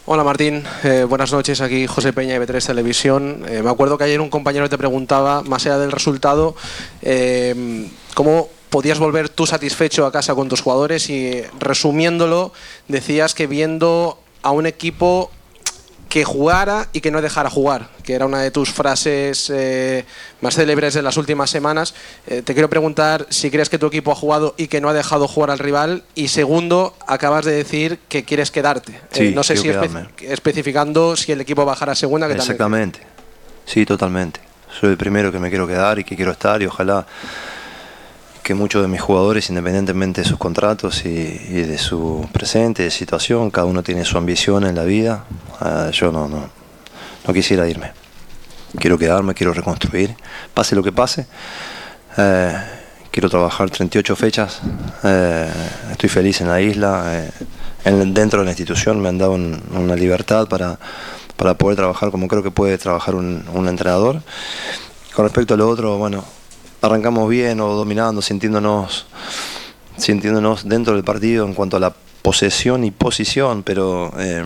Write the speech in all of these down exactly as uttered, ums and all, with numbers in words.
Hola Martín, eh, buenas noches, aquí José Peña de B tres Televisión. Eh, me acuerdo que ayer un compañero te preguntaba, más allá del resultado, eh, cómo podías volver tú satisfecho a casa con tus jugadores y, resumiéndolo, decías que viendo a un equipo que jugara y que no dejara jugar, que era una de tus frases eh, más célebres de las últimas semanas. Eh, te quiero preguntar si crees que tu equipo ha jugado y que no ha dejado jugar al rival, y segundo, acabas de decir que quieres quedarte. Sí, eh, no sé si espe especificando si el equipo bajará a segunda. Que Exactamente, también... sí, totalmente. Soy el primero que me quiero quedar y que quiero estar, y ojalá que muchos de mis jugadores, independientemente de sus contratos y, y de su presente, de situación, cada uno tiene su ambición en la vida. Uh, yo no, no, no quisiera irme. Quiero quedarme, quiero reconstruir, pase lo que pase. Uh, quiero trabajar treinta y ocho fechas. Uh, estoy feliz en la isla. Uh, en, dentro de la institución me han dado un, una libertad para, para poder trabajar como creo que puede trabajar un, un entrenador. Con respecto a lo otro, bueno, arrancamos bien o dominando, sintiéndonos, sintiéndonos dentro del partido en cuanto a la posesión y posición, pero eh,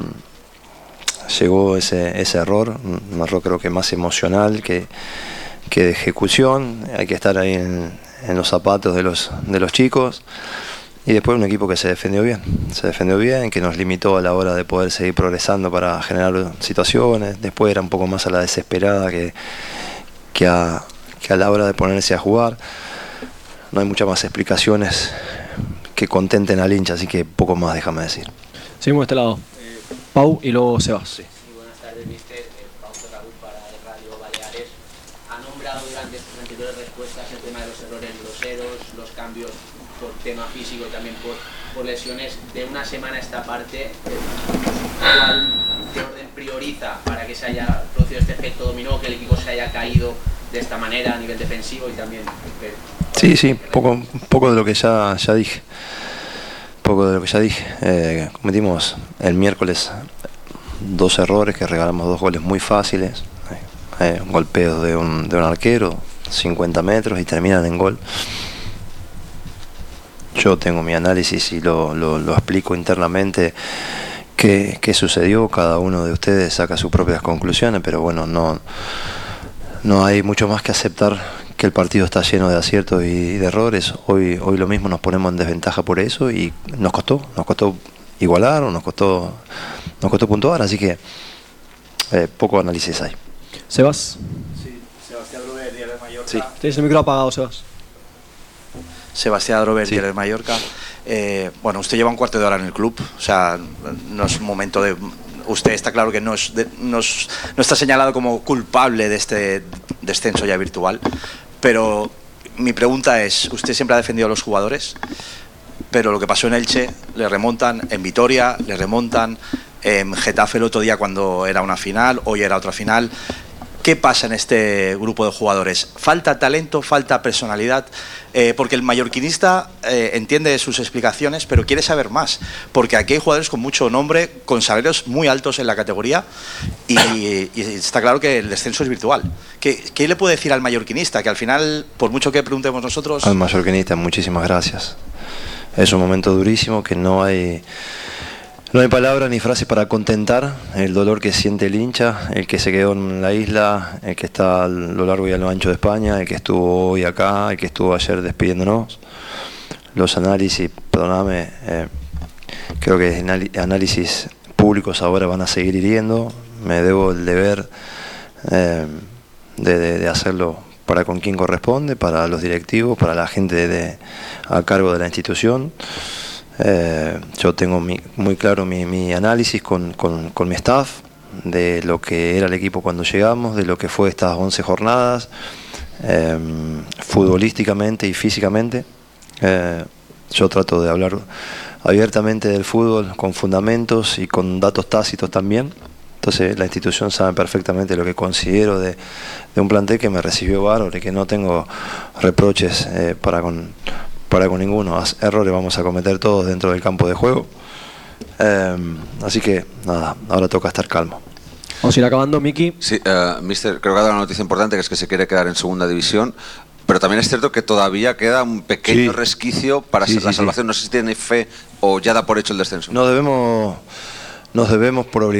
llegó ese, ese error, un error creo que más emocional que, que de ejecución. Hay que estar ahí en, en los zapatos de los, de los chicos, y después un equipo que se defendió bien, se defendió bien, que nos limitó a la hora de poder seguir progresando para generar situaciones. Después era un poco más a la desesperada que, que a... que a la hora de ponerse a jugar. No hay muchas más explicaciones que contenten al hincha, así que poco más, déjame decir. Seguimos de este lado. Eh, Pau y luego Sebas. Sí. Sí, buenas tardes, mister. Eh, Pau Ferragut para Radio Baleares. Ha nombrado durante estas anteriores respuestas el tema de los errores groseros, los cambios por tema físico y también por, por lesiones. De una semana a esta parte, ¿cuál de orden prioriza para que se haya producido este efecto dominó, que el equipo se haya caído de esta manera a nivel defensivo y también... Que, sí, sí, poco, poco de lo que ya, ya dije. Poco de lo que ya dije. Eh, cometimos el miércoles dos errores que regalamos dos goles muy fáciles. Eh, un golpeo de un, de un arquero, cincuenta metros, y terminan en gol. Yo tengo mi análisis y lo, lo, lo explico internamente qué, qué sucedió. Cada uno de ustedes saca sus propias conclusiones, pero bueno, no... No hay mucho más que aceptar que el partido está lleno de aciertos y de errores. Hoy, hoy lo mismo nos ponemos en desventaja por eso, y nos costó, nos costó igualar o nos costó, nos costó puntuar, así que eh, poco análisis hay. Sebas. Sí, Sebastián Drover, Diario de Mallorca. Sí. Tienes el micro apagado, Sebas. Sebastián Drover, sí. Diario de Mallorca. Eh, bueno, usted lleva un cuarto de hora en el club, o sea, no es un momento de... Usted está claro que no, es de, no, es, no está señalado como culpable de este descenso ya virtual, pero mi pregunta es, usted siempre ha defendido a los jugadores, pero lo que pasó en Elche, le remontan, en Vitoria, le remontan, en Getafe el otro día cuando era una final, hoy era otra final. ¿Qué pasa en este grupo de jugadores? ¿Falta talento, falta personalidad? Eh, porque el mallorquinista eh, entiende sus explicaciones, pero quiere saber más. Porque aquí hay jugadores con mucho nombre, con salarios muy altos en la categoría, y, y está claro que el descenso es virtual. ¿Qué, ¿Qué le puede decir al mallorquinista? Que al final, por mucho que preguntemos nosotros... Al mallorquinista, muchísimas gracias. Es un momento durísimo que no hay... No hay palabras ni frases para contentar el dolor que siente el hincha, el que se quedó en la isla, el que está a lo largo y a lo ancho de España, el que estuvo hoy acá, el que estuvo ayer despidiéndonos. Los análisis, perdóname, eh, creo que análisis públicos ahora van a seguir hiriendo. Me debo el deber eh, de, de, de hacerlo para con quien corresponde, para los directivos, para la gente de, de, a cargo de la institución. Eh, yo tengo mi, muy claro mi, mi análisis con, con, con mi staff de lo que era el equipo cuando llegamos, de lo que fue estas once jornadas, eh, futbolísticamente y físicamente. Eh, yo trato de hablar abiertamente del fútbol con fundamentos y con datos tácitos también. Entonces la institución sabe perfectamente lo que considero de, de un plantel que me recibió bárbaro y que no tengo reproches eh, para con... para con ninguno. Errores vamos a cometer todos dentro del campo de juego, eh, así que nada, ahora toca estar calmo. Vamos a ir acabando, Miki. Sí, uh, mister, creo que ha dado una noticia importante, que es que se quiere quedar en segunda división, pero también es cierto que todavía queda un pequeño sí. resquicio para sí, la sí, salvación. Sí. No sé si tiene fe o ya da por hecho el descenso. Nos debemos, nos debemos por obligación